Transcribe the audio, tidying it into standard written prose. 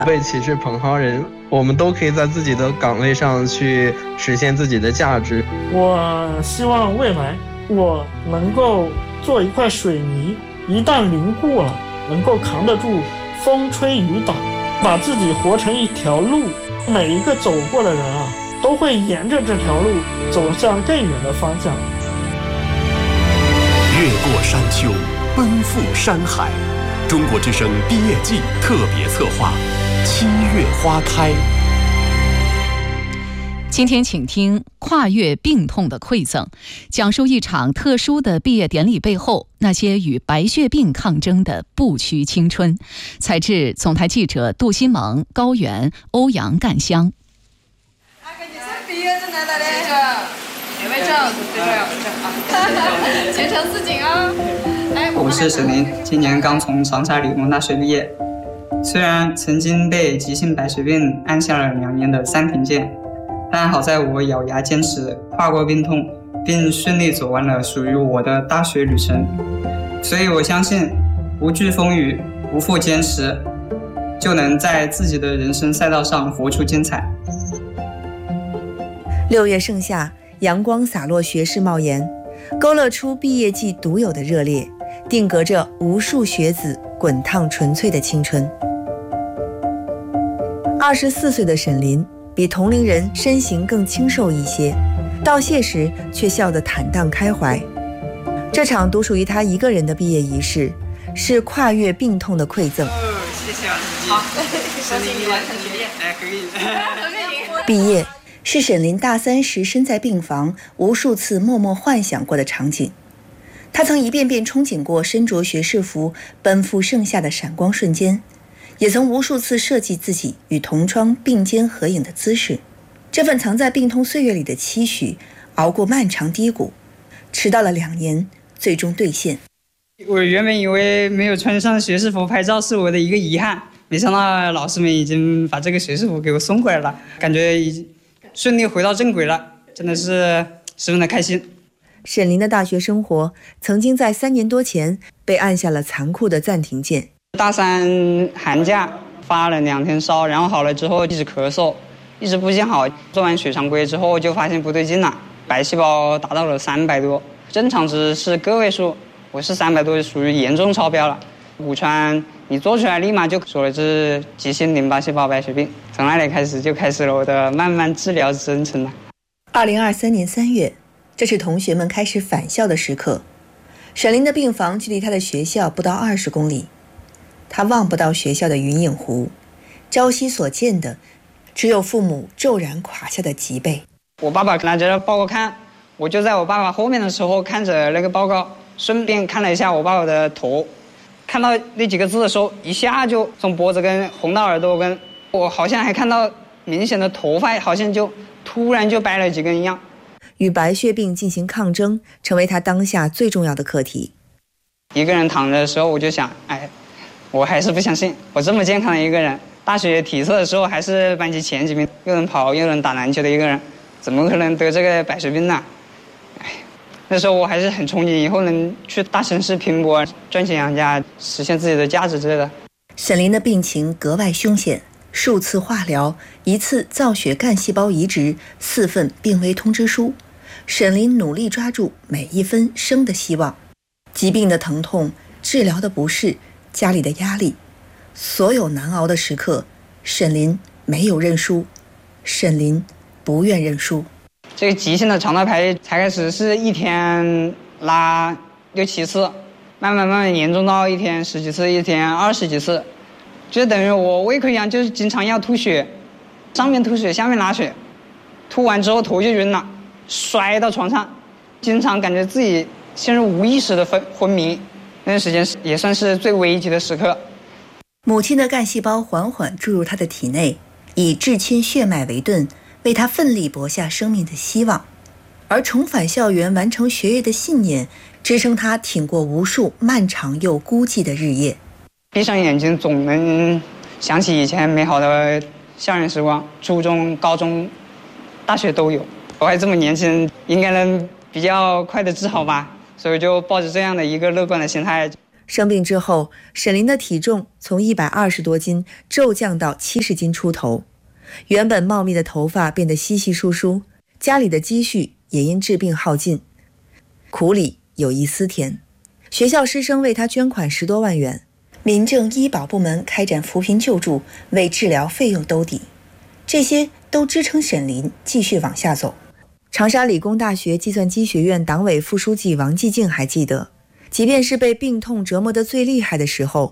被歧视捧好人，我们都可以在自己的岗位上去实现自己的价值。 我希望未来我能够做一块水泥，一旦凝固了，能够扛得住风吹雨打，把自己活成一条路，每一个走过的人啊，都会沿着这条路走向更远的方向。 越过山丘，奔赴山海。中国之声毕业季特别策划，7月花开。 今天请听跨越病痛的馈赠，讲述一场特殊的毕业典礼背后那些与白血病抗争的不屈青春。采自总台记者杜新萌、高原、欧阳干香。 毕业证拿来嘞，学位证最重要的证啊，前程似锦啊！ 我是沈林，今年刚从长沙理工大学毕业。虽然曾经被急性白血病按下了2年的3停键，但好在我咬牙坚持，跨过病痛，并顺利走完了属于我的大学旅程。所以我相信，不惧风雨，不负坚持，就能在自己的人生赛道上活出精彩。 6月盛夏，阳光洒落学士帽檐，勾勒出毕业季独有的热烈，定格着无数学子滚烫纯粹的青春。24岁的沈林比同龄人身形更清瘦一些，道谢时却笑得坦荡开怀。这场独属于他一个人的毕业仪式，是跨越病痛的馈赠。 谢谢老师。好， 恭喜你完成毕业。 可以。 毕业是沈林大3时身在病房，无数次默默幻想过的场景。他曾一遍遍憧憬过身着学士服奔赴盛夏的闪光瞬间，也曾无数次设计自己与同窗并肩合影的姿势。这份藏在病痛岁月里的期许，熬过漫长低谷，迟到了2年，最终兑现。 我原本以为没有穿上学士服拍照是我的一个遗憾，没想到老师们已经把这个学士服给我送过来了，感觉已经顺利回到正轨了，真的是十分的开心。 沈林的大学生活曾经在3年多前被按下了残酷的暂停键。 大3寒假发了2天烧，然后好了之后一直咳嗽，一直不见好。做完血常规之后就发现不对劲了，白细胞达到了300多，正常值是个位数，我是300多，属于严重超标了。骨穿你做出来立马就说了这是急性淋巴细胞白血病，从那里开始就开始了我的慢慢治疗征程了。 2023年3月，这是同学们开始返校的时刻。沈林的病房距离他的学校不到20公里，他望不到学校的云影湖，朝夕所见的只有父母骤然垮下的脊背。 我爸爸拿着报告看，我就在我爸爸后面的时候看着那个报告，顺便看了一下我爸爸的头，看到那几个字的时候，一下就从脖子跟红到耳朵跟，我好像还看到明显的头发好像就突然就白了几根一样。 与白血病进行抗争，成为他当下最重要的课题。 一个人躺着的时候，我就想，我还是不相信，我这么健康的一个人，大学体测的时候还是班级前几名，又能跑又能打篮球的一个人，怎么可能得这个白血病呢？那时候我还是很憧憬以后能去大城市拼搏，赚钱养家，实现自己的价值之类的。 沈林的病情格外凶险，数次化疗，1次造血干细胞移植，4份病危通知书。沈林努力抓住每一分生的希望。疾病的疼痛，治疗的不适，家里的压力，所有难熬的时刻，沈林没有认输，沈林不愿认输。 这个急性的肠道排列才开始是1天拉6、7次，慢慢严重到1天10几次，1天20几次，就等于我胃溃疡就是经常要吐血，上面吐血下面拉血，吐完之后头就晕了，摔到床上，经常感觉自己陷入无意识的昏迷，那段时间也算是最危急的时刻。 母亲的干细胞缓缓注入他的体内，以至亲血脉为盾，为他奋力搏下生命的希望。而重返校园完成学业的信念，支撑他挺过无数漫长又孤寂的日夜。 闭上眼睛总能想起以前美好的校园时光，初中、高中、大学都有。我还这么年轻，应该能比较快的治好吧，所以就抱着这样的一个乐观的心态。 生病之后，沈林的体重从120多斤骤降到70斤出头，原本茂密的头发变得稀稀疏疏，家里的积蓄也因治病耗尽，苦里有一丝甜。学校师生为他捐款10多万元，民政医保部门开展扶贫救助，为治疗费用兜底，这些都支撑沈林继续往下走。长沙理工大学计算机学院党委副书记王继静还记得，即便是被病痛折磨得最厉害的时候，